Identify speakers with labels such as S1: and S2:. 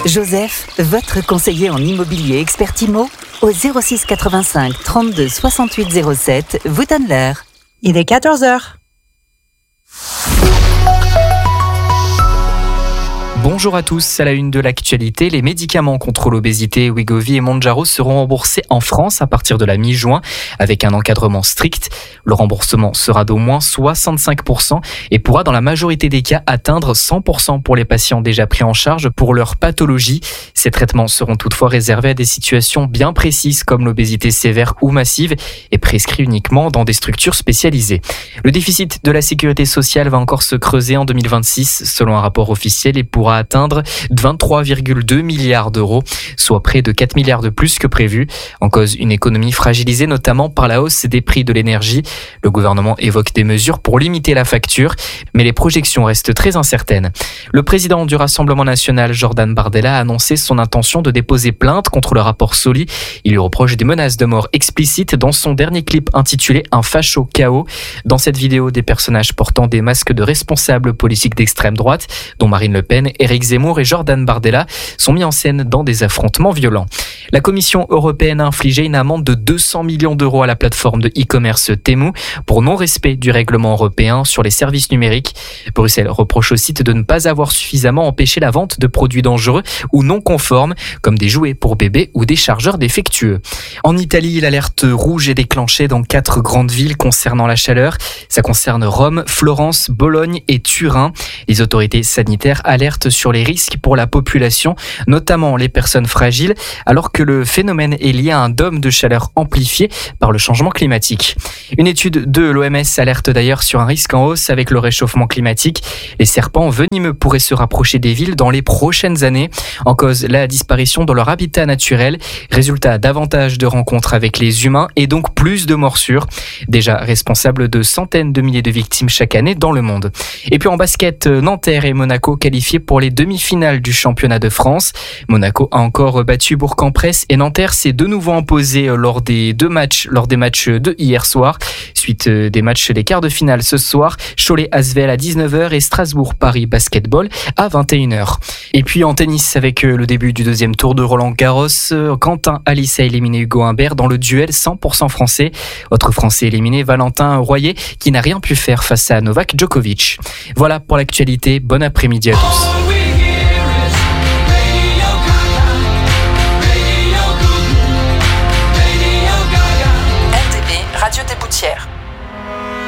S1: Joseph, votre conseiller en immobilier expert IMO, au 06 85 32 68 07, vous donne l'heure.
S2: Il est 14h.
S3: Bonjour à tous, à la une de l'actualité, les médicaments contre l'obésité Wegovy et Mounjaro seront remboursés en France à partir de la mi-juin avec un encadrement strict. Le remboursement sera d'au moins 65% et pourra dans la majorité des cas atteindre 100% pour les patients déjà pris en charge pour leur pathologie. Ces traitements seront toutefois réservés à des situations bien précises comme l'obésité sévère ou massive et prescrits uniquement dans des structures spécialisées. Le déficit de la sécurité sociale va encore se creuser en 2026 selon un rapport officiel et pourra atteindre 23,2 milliards d'euros, soit près de 4 milliards de plus que prévu. En cause, une économie fragilisée notamment par la hausse des prix de l'énergie. Le gouvernement évoque des mesures pour limiter la facture, mais les projections restent très incertaines. Le président du Rassemblement national, Jordan Bardella, a annoncé son intention de déposer plainte contre le rapport Soli. Il lui reproche des menaces de mort explicites dans son dernier clip intitulé « Un facho chaos ». Dans cette vidéo, des personnages portant des masques de responsables politiques d'extrême droite, dont Marine Le Pen, Éric Zemmour et Jordan Bardella, sont mis en scène dans des affrontements violents. La Commission européenne a infligé une amende de 200 millions d'euros à la plateforme de e-commerce Temu pour non-respect du règlement européen sur les services numériques. Bruxelles reproche au site de ne pas avoir suffisamment empêché la vente de produits dangereux ou non conformes, comme des jouets pour bébés ou des chargeurs défectueux. En Italie, l'alerte rouge est déclenchée dans 4 grandes villes concernant la chaleur. Ça concerne Rome, Florence, Bologne et Turin. Les autorités sanitaires alertent sur les risques pour la population, notamment les personnes fragiles, alors que le phénomène est lié à un dôme de chaleur amplifié par le changement climatique. Une étude de l'OMS alerte d'ailleurs sur un risque en hausse avec le réchauffement climatique. Les serpents venimeux pourraient se rapprocher des villes dans les prochaines années. En cause, la disparition de leur habitat naturel. Résultat, davantage de rencontres avec les humains et donc plus de morsures. Déjà responsable de centaines de milliers de victimes chaque année dans le monde. Et puis en basket, Nanterre et Monaco qualifiés pour les demi-finales du championnat de France. Monaco a encore battu Bourg-en-Bresse et Nanterre s'est de nouveau imposé lors des matchs de hier soir. Suite des matchs des quarts de finale ce soir, Cholet-Asvel à 19h et Strasbourg-Paris Basketball à 21h. Et puis en tennis, avec le début du deuxième tour de Roland-Garros, Quentin Halys a éliminé Hugo Humbert dans le duel 100% français. Autre français éliminé, Valentin Royer, qui n'a rien pu faire face à Novak Djokovic. Voilà pour l'actualité, bon après-midi à tous.